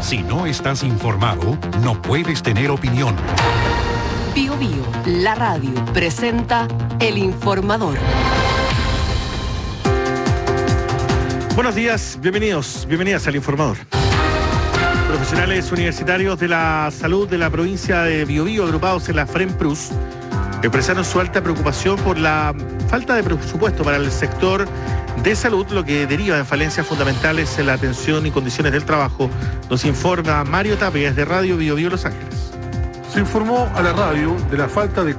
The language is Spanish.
Si no estás informado, no puedes tener opinión. Bio Bio, la radio, presenta El Informador. Buenos días, bienvenidas al Informador. Profesionales universitarios de la salud de la provincia de Bio Bio, agrupados en la FREMPRUS, expresaron su alta preocupación por la falta de presupuesto para el sector de salud, lo que deriva en falencias fundamentales en la atención y condiciones del trabajo. Nos informa Mario Tapia desde Radio Bio Bio Los Ángeles. Se informó a la radio de la falta de